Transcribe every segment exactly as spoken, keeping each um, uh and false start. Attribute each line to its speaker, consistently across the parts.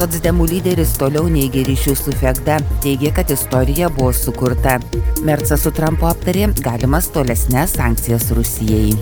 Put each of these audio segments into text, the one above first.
Speaker 1: Socdemų lyderis toliau neigė ryšius su Fegda, teigė, kad istorija buvo sukurta. Mercas su Trumpu aptarė galimas tolesnes sankcijas Rusijai.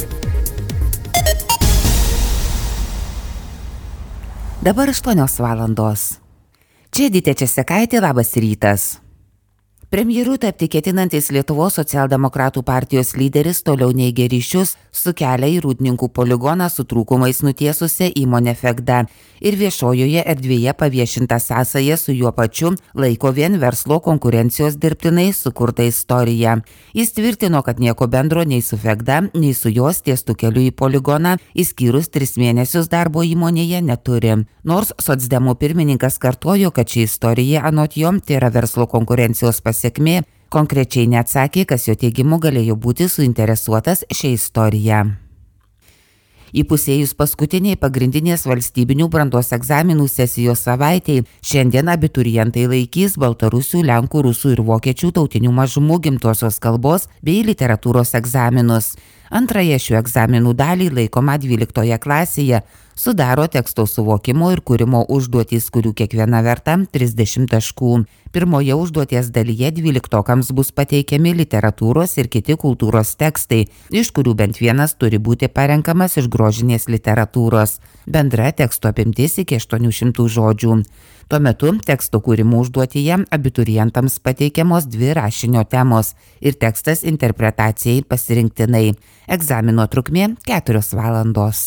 Speaker 1: Dabar aštuonios valandos. Čia Edita Česekaitė, labas rytas. Premjeru tapti ketinantis Lietuvos socialdemokratų partijos lyderis toliau neigė ryšius su kelią į Rūdninkų poligoną su trūkumais nutiesusią įmonę Fegda ir viešojoje erdvėje paviešintą sąsają su juo pačiu laiko vien verslo konkurencijos dirbtinai sukurtą istoriją. Jis tvirtino, kad nieko bendro nei su Fegda, nei su jos tiestų keliu į poligoną, išskyrus tris mėnesius darbo įmonėje, neturi. Nors socdemų pirmininkas kartojo, kad ši istorija anot jo tai yra verslo konkurencijos pasiekmė, konkrečiai neatsakė, kas jo teigimu galėjo būti suinteresuotas šią istoriją. Įpusėjus paskutiniai pagrindinės valstybinių brandos egzaminų sesijos savaitei, šiandien abiturientai laikys baltarusių, lenkų, rusų ir vokiečių tautinių mažumų gimtosios kalbos bei literatūros egzaminus. Antrąją šių egzaminų dalį laikoma dvyliktoje klasėje sudaro teksto suvokimo ir kūrimo užduotys, kurių kiekviena verta trisdešimt taškų. Pirmoje užduoties dalyje dvyliktokams bus pateikiami literatūros ir kiti kultūros tekstai, iš kurių bent vienas turi būti parenkamas iš grožinės literatūros. Bendra teksto apimtis iki aštuonių šimtų žodžių. Tuo metu teksto kūrimo užduotyje abiturientams pateikiamos dvi rašinio temos ir tekstas interpretacijai pasirinktinai. Egzamino trukmė keturios valandos.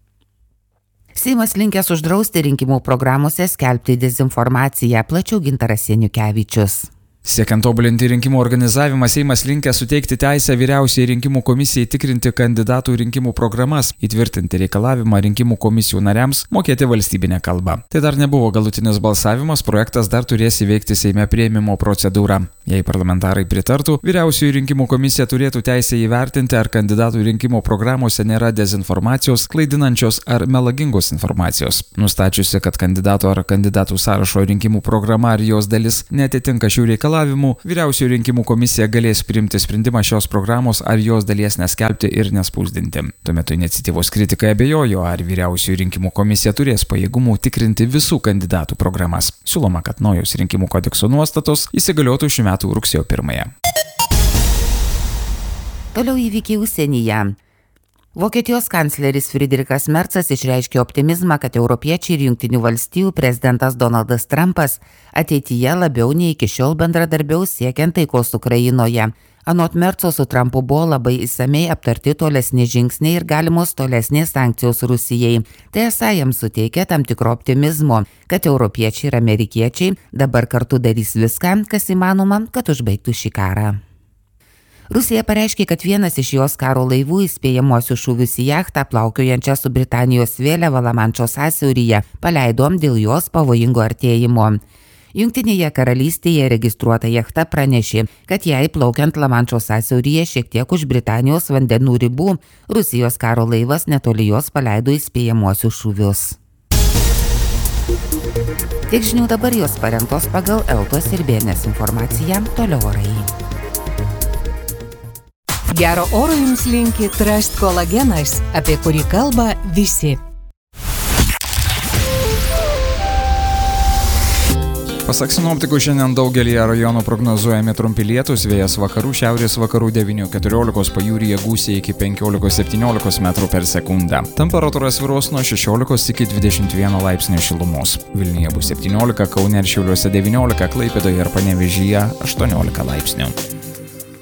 Speaker 1: Seimas linkęs uždrausti rinkimų programuose skelbti dezinformaciją, plačiau Gintaras Janiukevičius.
Speaker 2: Siekiant tobulinti rinkimų organizavimą, Seimas linkęs suteikti teisę vyriausiai rinkimų komisijai tikrinti kandidatų rinkimų programas, įtvirtinti reikalavimą rinkimų komisijų nariams mokėti valstybinę kalbą. Tai dar nebuvo galutinis balsavimas, projektas dar turės įveikti Seime priėmimo procedūrą. Jei parlamentarai pritartų, vyriausiųjų rinkimų komisija turėtų teisę įvertinti, ar kandidatų rinkimų programuose nėra dezinformacijos, klaidinančios ar melagingos informacijos. Nustačiusi, kad kandidato ar kandidatų sąrašo rinkimų programa ar jos dalis neatitinka šių reikalavimų, Vyriausioji rinkimų komisija galės priimti sprendimą šios programos ar jos dalies neskelbti ir nespausdinti. Tuo metu iniciatyvos kritikai abejojo, ar Vyriausioji rinkimų komisija turės pajėgumų tikrinti visų kandidatų programas. Siūloma, kad naujos rinkimų kodekso nuostatos įsigaliotų šių metų rugsėjo pirmąją.
Speaker 1: Toliau įvykiai užsienyje. Vokietijos kancleris Friedrichas Mercas išreiškė optimizmą, kad europiečiai ir Jungtinių valstijų prezidentas Donaldas Trumpas ateityje labiau nei iki šiol bendradarbiaus siekiant taikos Ukrainoje. Anot Merco su Trumpu buvo labai išsamei aptarti tolesni žingsniai ir galimos tolesnės sankcijos Rusijai. Tai esą jiems suteikia tam tikro optimizmo, kad europiečiai ir amerikiečiai dabar kartu darys viską, kas įmanoma, kad užbaigtų šį karą. Rusija pareiškė, kad vienas iš jos karo laivų įspėjamuosius šūvius į jachtą plaukiojančią su Britanijos vėliava Lamanšo sąsiauryje paleido dėl jos pavojingo artėjimo. Jungtinėje karalystėje registruota jachta pranešė, kad jai plaukiant Lamanšo sąsiauryje šiek tiek už Britanijos vandenų ribų, Rusijos karo laivas netoli jos paleido įspėjamuosius šūvius. Tiek žinių dabar jos parengtos pagal Eltos ir Bėnės informaciją, toliau orai.
Speaker 3: Gero oro jums linki Trust kolagenas, apie kurį kalba visi.
Speaker 2: Pasak sinoptikų, šiandien daugelyje rajonų prognozuojami trumpi lietūs, vėjas vakarų šiaurės vakarų devynių keturiolikos, pajūryje gūsiai iki penkiolikos septyniolikos metrų per sekundę. Temperatūra svyruos nuo šešiolikos iki dvidešimt vieno laipsnio šilumos. Vilniuje bus septyniolika, Kaune ir Šiauliuose devyniolika, Klaipėdoje ir Panevėžyje aštuoniolika laipsnių.